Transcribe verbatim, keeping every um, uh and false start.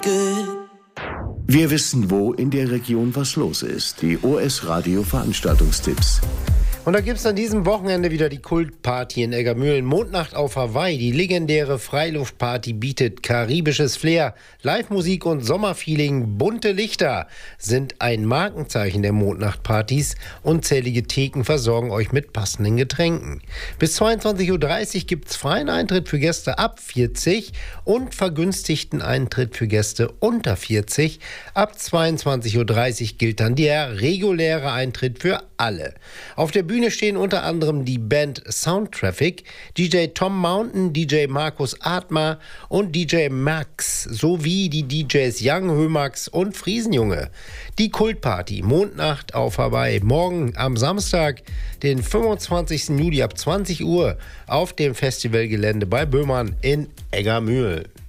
Wir wissen, wo in der Region was los ist. Die O S Radio Veranstaltungstipps. Und da gibt es an diesem Wochenende wieder die Kultparty in Eggermühlen. Mondnacht auf Hawaii. Die legendäre Freiluftparty bietet karibisches Flair, Live-Musik und Sommerfeeling. Bunte Lichter sind ein Markenzeichen der Mondnachtpartys. Unzählige Theken versorgen euch mit passenden Getränken. Bis zweiundzwanzig Uhr dreißig gibt es freien Eintritt für Gäste ab vierzig und vergünstigten Eintritt für Gäste unter vierzig. Ab zweiundzwanzig Uhr dreißig gilt dann der reguläre Eintritt für alle. Auf der Bühne stehen unter anderem die Band Soundtraffic, D J Tom Mountain, D J Markus Atma und D J Max sowie die D Js Young Hömax und Friesenjunge. Die Kultparty Mondnacht auf Hawaii morgen am Samstag, den fünfundzwanzigsten Juli ab zwanzig Uhr auf dem Festivalgelände bei Böhmann in Eggermühlen.